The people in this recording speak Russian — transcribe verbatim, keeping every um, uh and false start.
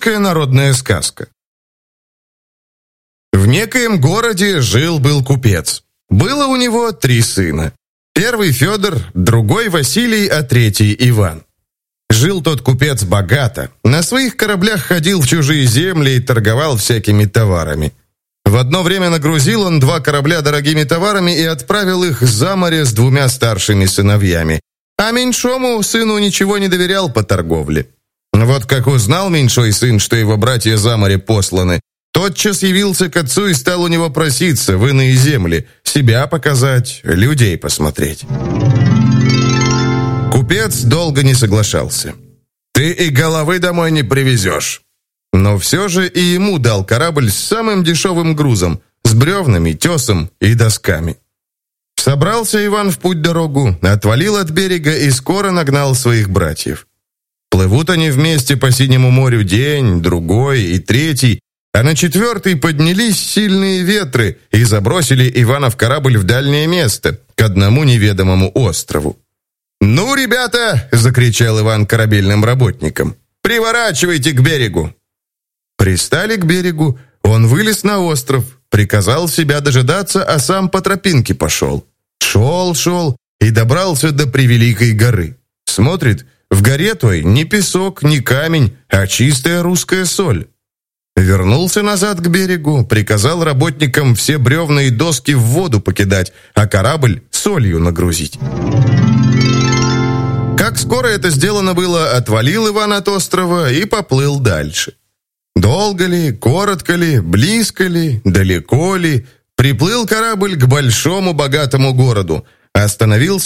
русская народная сказка. В некоем городе жил-был купец. Было у него три сына. Первый Федор, другой Василий, а третий Иван. Жил тот купец богато. На своих кораблях ходил в чужие земли и торговал всякими товарами. В одно время нагрузил он два корабля дорогими товарами и отправил их за море с двумя старшими сыновьями. А меньшому сыну ничего не доверял по торговле. Вот как узнал меньшой сын, что его братья за море посланы, тотчас явился к отцу и стал у него проситься в иные земли, себя показать, людей посмотреть. Купец долго не соглашался. «Ты и головы домой не привезешь». Но все же и ему дал корабль с самым дешевым грузом, с бревнами, тесом и досками. Собрался Иван в путь-дорогу, отвалил от берега и скоро нагнал своих братьев. Плывут они вместе по синему морю день, другой и третий, а на четвертый поднялись сильные ветры и забросили Ивана в корабль в дальнее место, к одному неведомому острову. «Ну, ребята!» — закричал Иван корабельным работникам. «Приворачивайте к берегу!» Пристали к берегу, он вылез на остров, приказал себя дожидаться, а сам по тропинке пошел. Шел, шел и добрался до превеликой горы. Смотрит, в горе той ни песок, ни камень, а чистая русская соль. Вернулся назад к берегу, приказал работникам все бревна и доски в воду покидать, а корабль солью нагрузить. Как скоро это сделано было, отвалил Иван от острова и поплыл дальше. Долго ли, коротко ли, близко ли, далеко ли, приплыл корабль к большому богатому городу, остановился